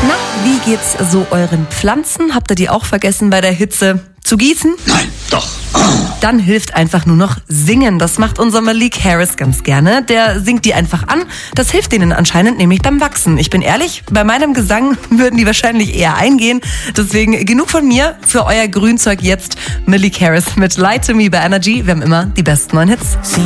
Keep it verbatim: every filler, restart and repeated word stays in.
Na, wie geht's so euren Pflanzen? Habt ihr die auch vergessen bei der Hitze zu gießen? Nein, doch. Dann hilft einfach nur noch singen. Das macht unser Malik Harris ganz gerne. Der singt die einfach an. Das hilft denen anscheinend nämlich beim Wachsen. Ich bin ehrlich, bei meinem Gesang würden die wahrscheinlich eher eingehen. Deswegen genug von mir. Für euer Grünzeug jetzt Malik Harris mit Lie to Me bei Energy. Wir haben immer die besten neuen Hits.